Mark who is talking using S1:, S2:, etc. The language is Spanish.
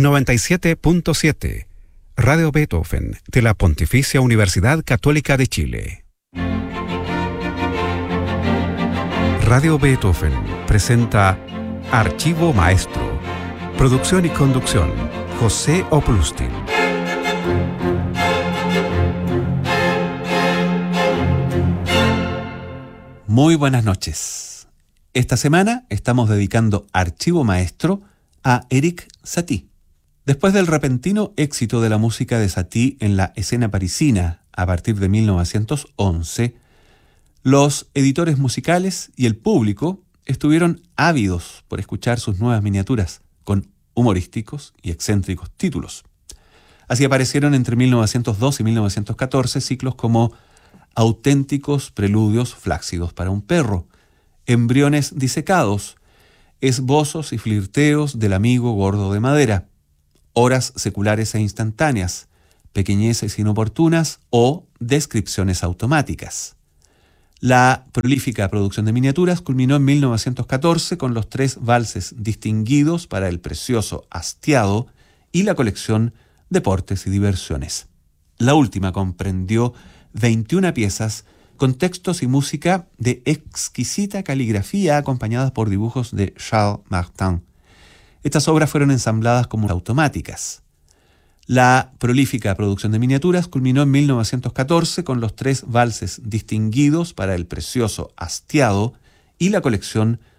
S1: 97.7 Radio Beethoven de la Pontificia Universidad Católica de Chile. Radio Beethoven presenta Archivo Maestro. Producción y conducción, José Oplustin.
S2: Muy buenas noches. Esta semana estamos dedicando Archivo Maestro a Erik Satie. Después del repentino éxito de la música de Satie en la escena parisina a partir de 1911, los editores musicales y el público estuvieron ávidos por escuchar sus nuevas miniaturas con humorísticos y excéntricos títulos. Así aparecieron entre 1902 y 1914 ciclos como Auténticos preludios flácidos para un perro, Embriones disecados, Esbozos y flirteos del amigo gordo de madera, Horas seculares e instantáneas, Pequeñeces inoportunas o Descripciones automáticas. La prolífica producción de miniaturas culminó en 1914 con los 3 valses distinguidos para el precioso Hastiado y la colección Deportes y Diversiones. La última comprendió 21 piezas con textos y música de exquisita caligrafía acompañadas por dibujos de Charles Martin. Estas obras fueron ensambladas como automáticas. La prolífica producción de miniaturas culminó en 1914 con los 3 valses distinguidos para el precioso Hastiado y la colección